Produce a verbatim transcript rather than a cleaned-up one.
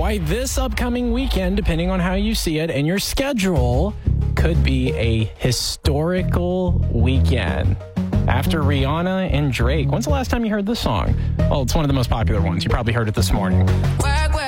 why this upcoming weekend, depending on how you see it and your schedule, could be a historical weekend. After Rihanna and Drake. When's the last time you heard this song? Well, it's one of the most popular ones. You probably heard it this morning.